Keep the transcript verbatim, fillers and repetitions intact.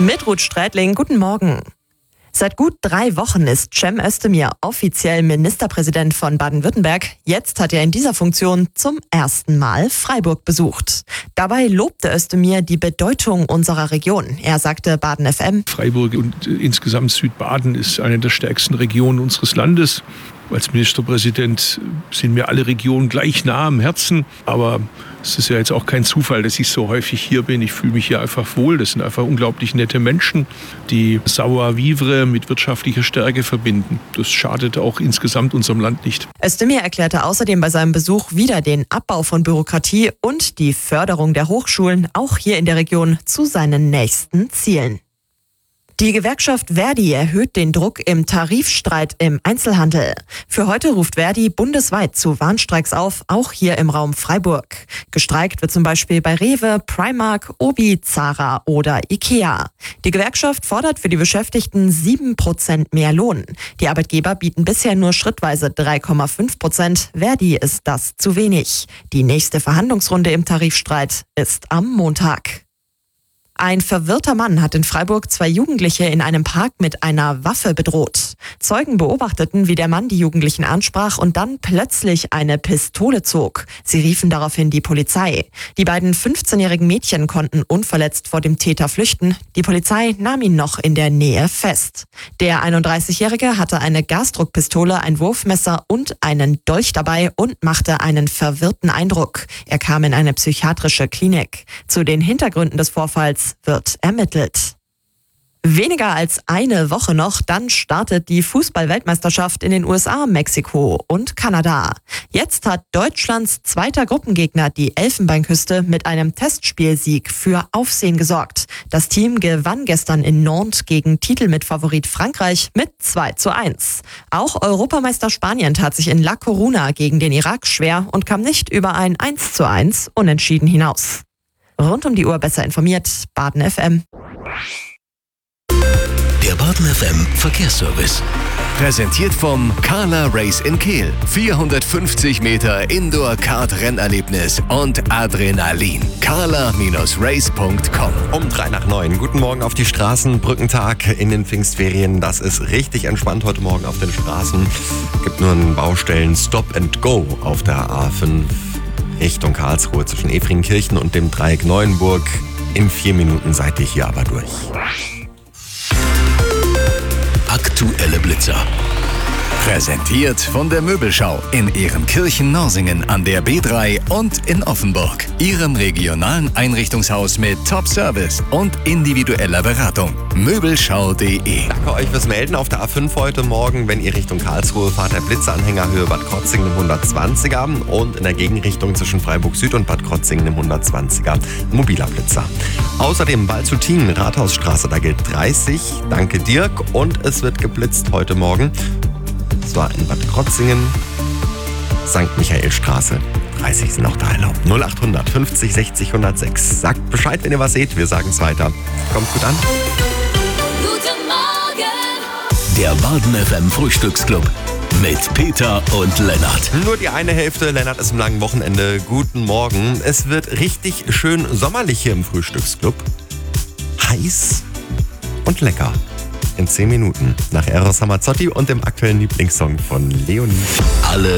Mit Ruth Strätling, guten Morgen. Seit gut drei Wochen ist Cem Özdemir offiziell Ministerpräsident von Baden-Württemberg. Jetzt hat er in dieser Funktion zum ersten Mal Freiburg besucht. Dabei lobte Özdemir die Bedeutung unserer Region. Er sagte Baden F M: Freiburg und insgesamt Südbaden ist eine der stärksten Regionen unseres Landes. Als Ministerpräsident sind mir alle Regionen gleich nah am Herzen. Aber es ist ja jetzt auch kein Zufall, dass ich so häufig hier bin. Ich fühle mich hier einfach wohl. Das sind einfach unglaublich nette Menschen, die Savoir-vivre mit wirtschaftlicher Stärke verbinden. Das schadet auch insgesamt unserem Land nicht. Özdemir erklärte außerdem bei seinem Besuch wieder den Abbau von Bürokratie und die Förderung der Hochschulen, auch hier in der Region, zu seinen nächsten Zielen. Die Gewerkschaft Verdi erhöht den Druck im Tarifstreit im Einzelhandel. Für heute ruft Verdi bundesweit zu Warnstreiks auf, auch hier im Raum Freiburg. Gestreikt wird zum Beispiel bei Rewe, Primark, Obi, Zara oder Ikea. Die Gewerkschaft fordert für die Beschäftigten sieben Prozent mehr Lohn. Die Arbeitgeber bieten bisher nur schrittweise drei Komma fünf Prozent. Verdi ist das zu wenig. Die nächste Verhandlungsrunde im Tarifstreit ist am Montag. Ein verwirrter Mann hat in Freiburg zwei Jugendliche in einem Park mit einer Waffe bedroht. Zeugen beobachteten, wie der Mann die Jugendlichen ansprach und dann plötzlich eine Pistole zog. Sie riefen daraufhin die Polizei. Die beiden fünfzehnjährigen Mädchen konnten unverletzt vor dem Täter flüchten. Die Polizei nahm ihn noch in der Nähe fest. Der einunddreißigjährige hatte eine Gasdruckpistole, ein Wurfmesser und einen Dolch dabei und machte einen verwirrten Eindruck. Er kam in eine psychiatrische Klinik. Zu den Hintergründen des Vorfalls wird ermittelt. Weniger als eine Woche noch, dann startet die Fußball-Weltmeisterschaft in den U S A, Mexiko und Kanada. Jetzt hat Deutschlands zweiter Gruppengegner, die Elfenbeinküste, mit einem Testspielsieg für Aufsehen gesorgt. Das Team gewann gestern in Nantes gegen Titelmitfavorit Frankreich mit zwei zu eins. Auch Europameister Spanien tat sich in La Coruna gegen den Irak schwer und kam nicht über ein eins zu eins Unentschieden hinaus. Rund um die Uhr besser informiert, Baden F M. Der Baden F M Verkehrsservice. Präsentiert vom Carla Race in Kehl. vierhundertfünfzig Meter Indoor-Kart-Rennerlebnis und Adrenalin. carla Race punkt com. Um drei nach neun. Guten Morgen auf die Straßen. Brückentag in den Pfingstferien. Das ist richtig entspannt heute Morgen auf den Straßen. Gibt nur einen Baustellen Stop and Go auf der A fünf Richtung Karlsruhe zwischen Efringkirchen und dem Dreieck Neuenburg. In vier Minuten seid ihr hier aber durch. Aktuelle Blitzer. Präsentiert von der Möbelschau in Ehrenkirchen-Norsingen an der B drei und in Offenburg. Ihrem regionalen Einrichtungshaus mit Top-Service und individueller Beratung. Möbelschau punkt de. Danke euch fürs Melden auf der A fünf heute Morgen. Wenn ihr Richtung Karlsruhe fahrt, der Blitzeranhänger Höhe Bad Krotzingen im hundertzwanziger und in der Gegenrichtung zwischen Freiburg Süd und Bad Krotzingen im hundertzwanziger mobiler Blitzer. Außerdem Waldshuttin, Rathausstraße, da gilt dreißig. Danke Dirk. Und es wird geblitzt heute Morgen. Das war in Bad Krotzingen, Sankt Michaelstraße. dreißig sind auch da erlaubt. null acht hundert fünfzig sechzig hundertsechs. Sagt Bescheid, wenn ihr was seht. Wir sagen es weiter. Kommt gut an. Guten Morgen! Der Baden F M Frühstücksclub mit Peter und Lennart. Nur die eine Hälfte. Lennart ist im langen Wochenende. Guten Morgen. Es wird richtig schön sommerlich hier im Frühstücksclub. Heiß und lecker. In zehn Minuten nach Eros Ramazzotti und dem aktuellen Lieblingssong von Leonie. Alle